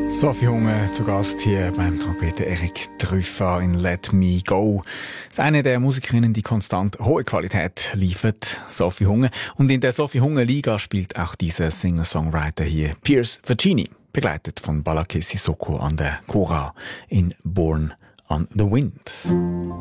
Sophie Hunger zu Gast hier beim Trompeter Eric Truffat in Let Me Go. Das ist eine der Musikerinnen, die konstant hohe Qualität liefert, Sophie Hunger. Und in der Sophie Hunger Liga spielt auch dieser Singer-Songwriter hier, Piers Virginie, begleitet von Balakeh Sissoko an der Kora in Born on the Wind.